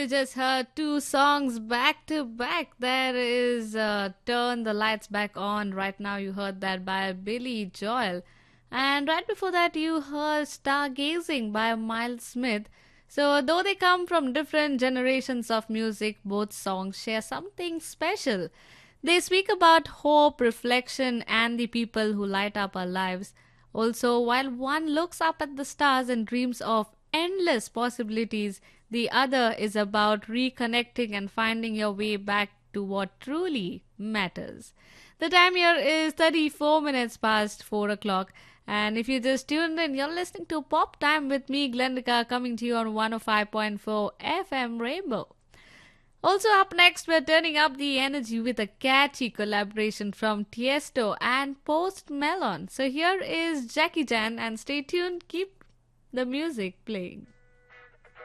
We just heard two songs back to back. There is Turn the Lights Back On. Right now, you heard that by Billy Joel. And right before that, you heard Stargazing by Miles Smith. So, though they come from different generations of music, both songs share something special. They speak about hope, reflection, and the people who light up our lives. Also, while one looks up at the stars and dreams of endless possibilities, the other is about reconnecting and finding your way back to what truly matters. The time here is 34 minutes past 4 o'clock. And if you just tuned in, you're listening to Pop Time with me, Glendika, coming to you on 105.4 FM Rainbow. Also up next, we're turning up the energy with a catchy collaboration from Tiesto and Post Malone. So here is Jackie Chan, and stay tuned, keep the music playing.